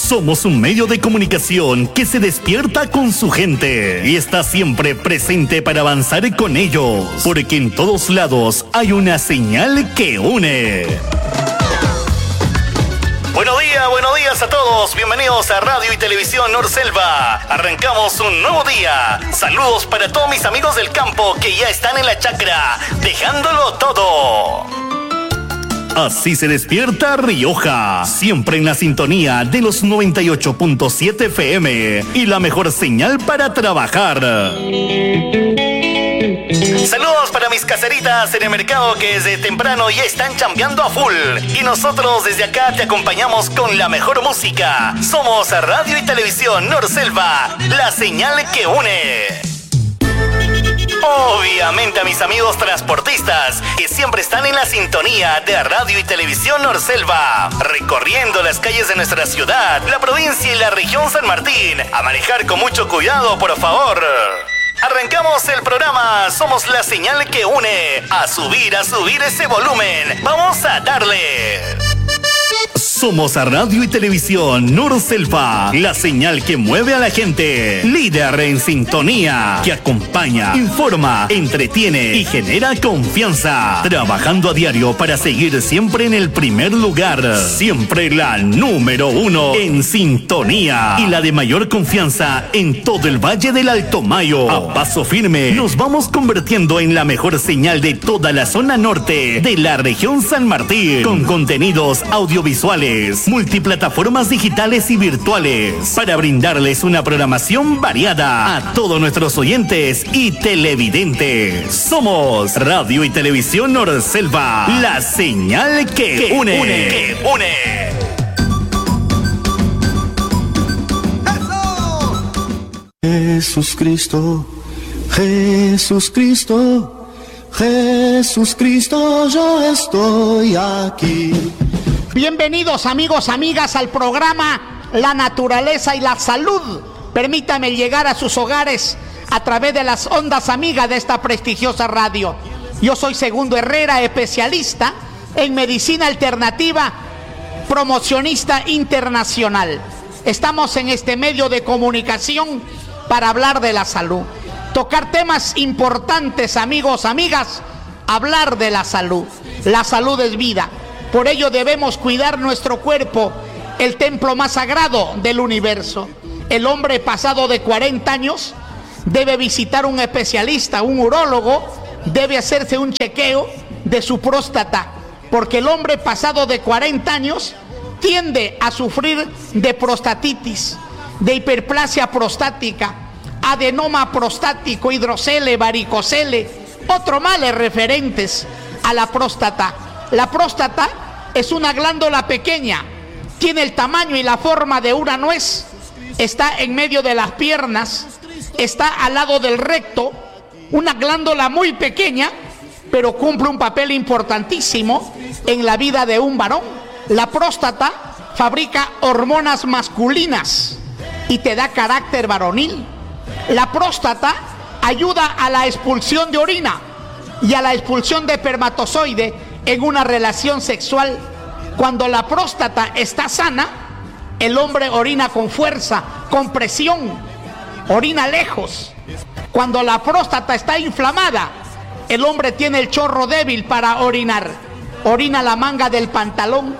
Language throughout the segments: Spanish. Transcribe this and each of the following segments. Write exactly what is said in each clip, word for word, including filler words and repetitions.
Somos un medio de comunicación que se despierta con su gente y está siempre presente para avanzar con ellos, porque en todos lados hay una señal que une. Buenos días, buenos días a todos. Bienvenidos a Radio y Televisión Norselva. Arrancamos un nuevo día. Saludos para todos mis amigos del campo que ya están en la chacra, dejándolo todo. Así se despierta Rioja, siempre en la sintonía de los noventa y ocho punto siete F M y la mejor señal para trabajar. Saludos para mis caseritas en el mercado que desde temprano ya están chambeando a full. Y nosotros desde acá te acompañamos con la mejor música. Somos Radio y Televisión Norselva, la señal que une. Obviamente a mis amigos transportistas que siempre están en la sintonía de Radio y Televisión Norselva, recorriendo las calles de nuestra ciudad, la provincia y la región San Martín. A manejar con mucho cuidado, por favor. Arrancamos el programa. Somos la señal que une. A subir, a subir ese volumen. Vamos a darle. Somos a Radio y Televisión Norselva, la señal que mueve a la gente, líder en sintonía, que acompaña, informa, entretiene y genera confianza, trabajando a diario para seguir siempre en el primer lugar, siempre la número uno en sintonía y la de mayor confianza en todo el Valle del Alto Mayo. A paso firme nos vamos convirtiendo en la mejor señal de toda la zona norte de la región San Martín, con contenidos audiovisuales, multiplataformas digitales y virtuales, para brindarles una programación variada a todos nuestros oyentes y televidentes. Somos Radio y Televisión Norselva, la señal que, que une, une, que une. Jesús Cristo, Jesús Cristo, Jesús Cristo, yo estoy aquí. Bienvenidos amigos, amigas al programa La Naturaleza y la Salud. Permítame llegar a sus hogares a través de las ondas amigas de esta prestigiosa radio. Yo soy Segundo Herrera, especialista en medicina alternativa, promocionista internacional. Estamos en este medio de comunicación para hablar de la salud, tocar temas importantes, amigos, amigas, hablar de la salud. La salud es vida. Por ello debemos cuidar nuestro cuerpo, el templo más sagrado del universo. El hombre pasado de cuarenta años debe visitar un especialista, un urólogo, debe hacerse un chequeo de su próstata, porque el hombre pasado de cuarenta años tiende a sufrir de prostatitis, de hiperplasia prostática, adenoma prostático, hidrocele, varicocele, otros males referentes a la próstata. La próstata es una glándula pequeña, tiene el tamaño y la forma de una nuez, está en medio de las piernas, está al lado del recto, una glándula muy pequeña, pero cumple un papel importantísimo en la vida de un varón. La próstata fabrica hormonas masculinas y te da carácter varonil. La próstata ayuda a la expulsión de orina y a la expulsión de espermatozoide en una relación sexual. Cuando la próstata está sana, el hombre orina con fuerza, con presión, orina lejos. Cuando la próstata está inflamada, el hombre tiene el chorro débil para orinar. Orina la manga del pantalón,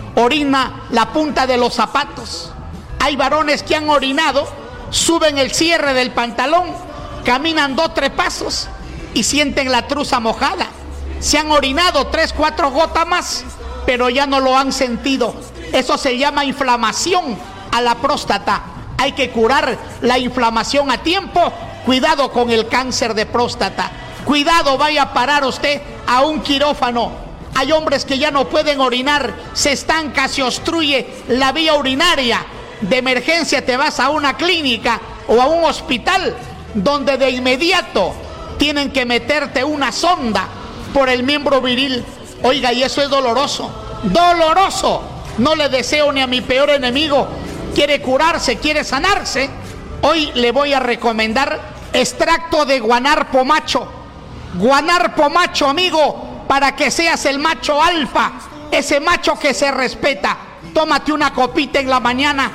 orina la punta de los zapatos. Hay varones que han orinado, suben el cierre del pantalón, caminan dos, tres pasos y sienten la truza mojada. Se han orinado tres, cuatro gotas más, pero ya no lo han sentido. Eso se llama inflamación a la próstata. Hay que curar la inflamación a tiempo. Cuidado con el cáncer de próstata. Cuidado, vaya a parar usted a un quirófano. Hay hombres que ya no pueden orinar, se estanca, se obstruye la vía urinaria. De emergencia te vas a una clínica o a un hospital donde de inmediato tienen que meterte una sonda por el miembro viril. Oiga, y eso es doloroso, doloroso. No le deseo ni a mi peor enemigo. Quiere curarse, quiere sanarse. Hoy le voy a recomendar extracto de guanarpo macho. Guanarpo macho, amigo, para que seas el macho alfa, ese macho que se respeta. Tómate una copita en la mañana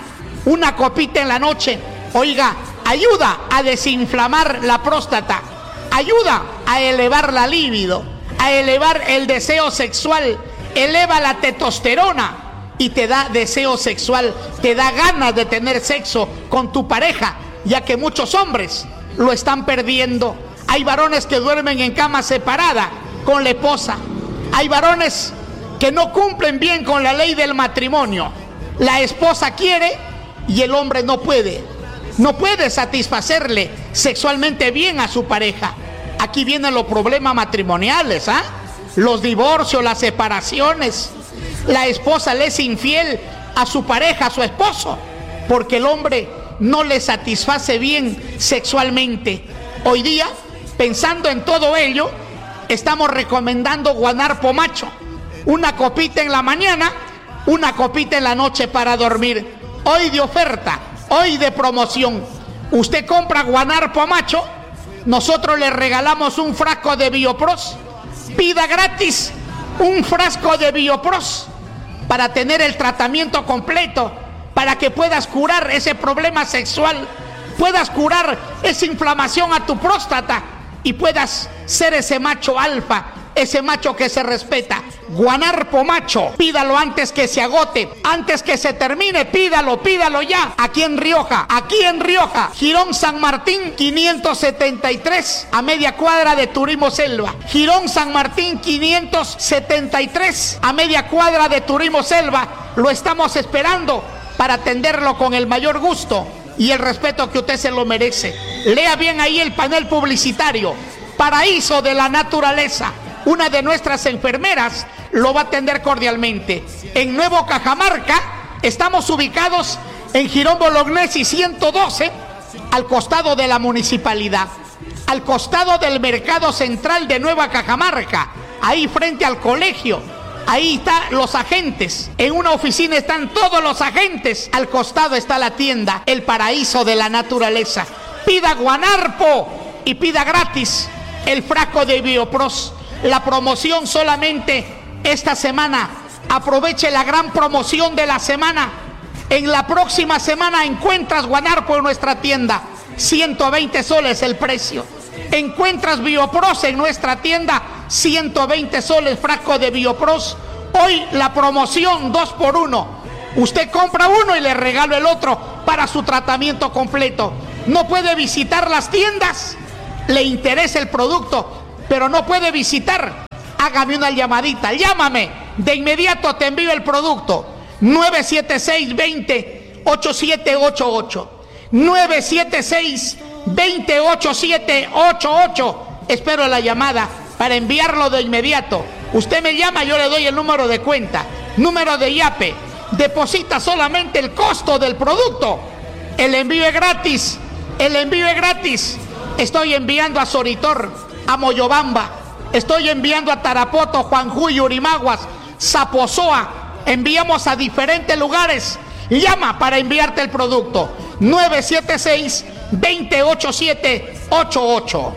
una copita en la noche, oiga, ayuda a desinflamar la próstata, ayuda a elevar la libido, a elevar el deseo sexual, eleva la testosterona y te da deseo sexual, te da ganas de tener sexo con tu pareja, ya que muchos hombres lo están perdiendo. Hay varones que duermen en cama separada con la esposa, hay varones que no cumplen bien con la ley del matrimonio. La esposa quiere y el hombre no puede, no puede satisfacerle sexualmente bien a su pareja. Aquí vienen los problemas matrimoniales, ¿ah? Los divorcios, las separaciones. La esposa le es infiel a su pareja, a su esposo, porque el hombre no le satisface bien sexualmente. Hoy día, pensando en todo ello, estamos recomendando guanarpo macho. Una copita en la mañana, una copita en la noche para dormir. Hoy de oferta, hoy de promoción. Usted compra guanarpo macho, nosotros le regalamos un frasco de Biopros. Pida gratis un frasco de Biopros para tener el tratamiento completo, para que puedas curar ese problema sexual, puedas curar esa inflamación a tu próstata y puedas ser ese macho alfa, ese macho que se respeta. Guanarpo macho, pídalo antes que se agote, antes que se termine, pídalo, pídalo ya. Aquí en Rioja, aquí en Rioja, Jirón San Martín quinientos setenta y tres, a media cuadra de Turismo Selva. Jirón San Martín quinientos setenta y tres, a media cuadra de Turismo Selva. Lo estamos esperando para atenderlo con el mayor gusto y el respeto que usted se lo merece. Lea bien ahí el panel publicitario. Paraíso de la Naturaleza. Una de nuestras enfermeras lo va a atender cordialmente. En Nuevo Cajamarca estamos ubicados en Girón Bolognesi ciento doce, al costado de la municipalidad, al costado del mercado central de Nueva Cajamarca, ahí frente al colegio. Ahí están los agentes, en una oficina están todos los agentes, al costado está la tienda, el Paraíso de la Naturaleza. Pida guanarpo y pida gratis el frasco de Biopros. La promoción solamente esta semana. Aproveche la gran promoción de la semana. En la próxima semana encuentras guanarpo en nuestra tienda, ciento veinte soles el precio. Encuentras Biopros en nuestra tienda, ciento veinte soles frasco de Biopros. Hoy la promoción dos por uno. Usted compra uno y le regalo el otro para su tratamiento completo. No puede visitar las tiendas, le interesa el producto, pero no puede visitar. Hágame una llamadita, llámame, de inmediato te envío el producto. nueve siete seis, veinte, ochenta y siete ochenta y ocho. nueve siete seis, veinte, ochenta y siete ochenta y ocho. Espero la llamada para enviarlo de inmediato. Usted me llama, yo le doy el número de cuenta, número de IAPE. Deposita solamente el costo del producto. El envío es gratis, el envío es gratis. Estoy enviando a Soritor, a Moyobamba, estoy enviando a Tarapoto, Juanjuy, Urimaguas, Zapozoa. Enviamos a diferentes lugares. Llama para enviarte el producto. nueve siete seis, veinte, ochenta y siete ochenta y ocho.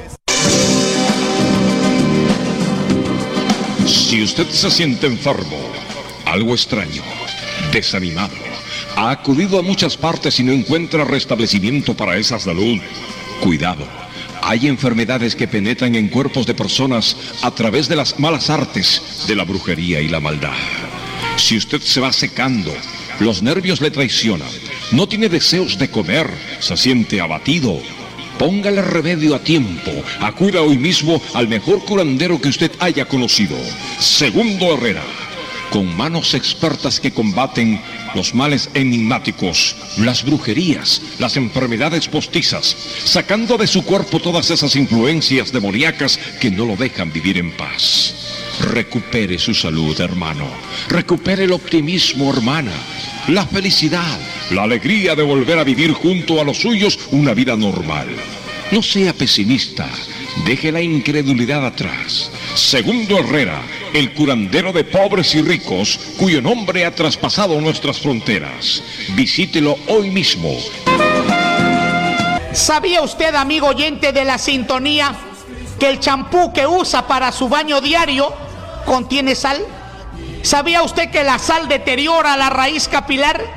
Si usted se siente enfermo, algo extraño, desanimado, ha acudido a muchas partes y no encuentra restablecimiento para esa salud, cuidado. Hay enfermedades que penetran en cuerpos de personas a través de las malas artes de la brujería y la maldad. Si usted se va secando, los nervios le traicionan, no tiene deseos de comer, se siente abatido, póngale remedio a tiempo. Acuda hoy mismo al mejor curandero que usted haya conocido, Segundo Herrera, con manos expertas que combaten los males enigmáticos, las brujerías, las enfermedades postizas, sacando de su cuerpo todas esas influencias demoníacas que no lo dejan vivir en paz. Recupere su salud, hermano. Recupere el optimismo, hermana. La felicidad, la alegría de volver a vivir junto a los suyos una vida normal. No sea pesimista. Deje la incredulidad atrás. Segundo Herrera, el curandero de pobres y ricos, cuyo nombre ha traspasado nuestras fronteras. Visítelo hoy mismo. ¿Sabía usted, amigo oyente de la sintonía, que el champú que usa para su baño diario contiene sal? ¿Sabía usted que la sal deteriora la raíz capilar?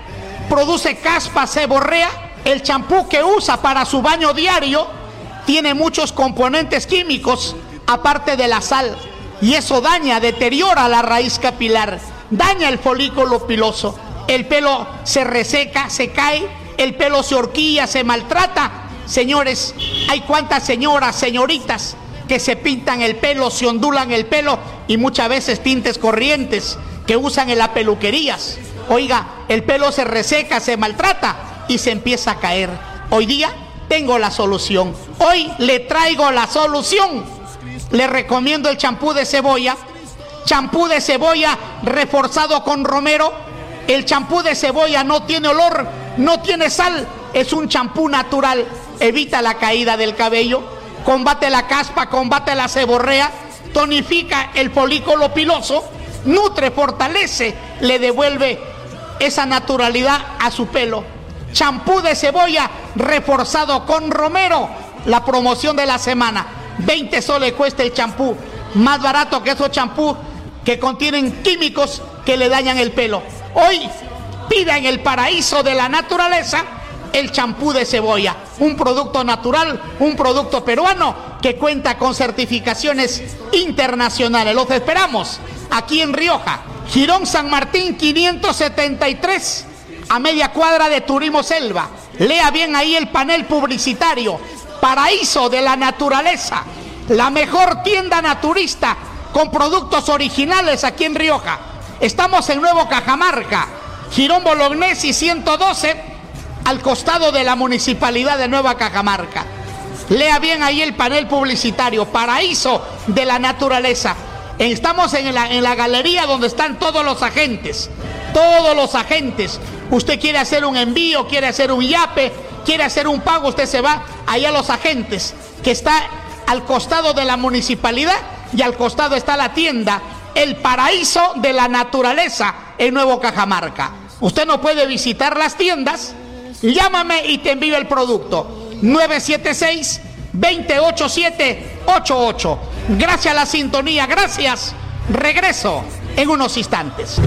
produce caspa, seborrea. El champú que usa para su baño diario tiene muchos componentes químicos, aparte de la sal, y eso daña, deteriora la raíz capilar, daña el folículo piloso. El pelo se reseca, se cae, el pelo se horquilla, se maltrata. Señores, hay cuantas señoras, señoritas que se pintan el pelo, se ondulan el pelo, y muchas veces tintes corrientes que usan en las peluquerías. Oiga, el pelo se reseca, se maltrata y se empieza a caer. Hoy día tengo la solución. Hoy le traigo la solución. Le recomiendo el champú de cebolla. Champú de cebolla reforzado con romero. El champú de cebolla no tiene olor, no tiene sal. Es un champú natural. Evita la caída del cabello, combate la caspa, combate la seborrea, tonifica el folículo piloso, nutre, fortalece, le devuelve esa naturalidad a su pelo. Champú de cebolla reforzado con romero. La promoción de la semana. veinte soles cuesta el champú. Más barato que esos champús que contienen químicos que le dañan el pelo. Hoy pida en el paraíso de la naturaleza el champú de cebolla. Un producto natural, un producto peruano que cuenta con certificaciones internacionales. Los esperamos aquí en Rioja. Girón San Martín quinientos setenta y tres, a media cuadra de Turismo Selva. Lea bien ahí el panel publicitario. Paraíso de la naturaleza, la mejor tienda naturista con productos originales aquí en Rioja. Estamos en Nuevo Cajamarca, Girón Bolognesi ciento doce, al costado de la Municipalidad de Nueva Cajamarca. Lea bien ahí el panel publicitario. Paraíso de la naturaleza. Estamos en la, en la galería donde están todos los agentes, todos los agentes. Usted quiere hacer un envío, quiere hacer un yape, quiere hacer un pago, usted se va allá a los agentes, que está al costado de la municipalidad, y al costado está la tienda El Paraíso de la Naturaleza en Nuevo Cajamarca. Usted no puede visitar las tiendas, llámame y te envío el producto. nueve siete seis, dos cero ocho siete ocho ocho. Gracias a la sintonía, gracias. Regreso en unos instantes.